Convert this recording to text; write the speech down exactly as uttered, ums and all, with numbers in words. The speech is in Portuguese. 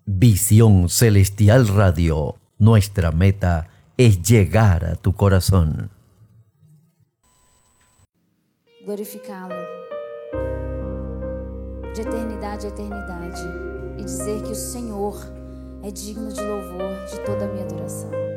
Visión Celestial Radio, nuestra meta es llegar a tu corazón. Glorificá-lo de eternidade a eternidade e dizer que o Senhor é digno de louvor, de toda a minha adoração.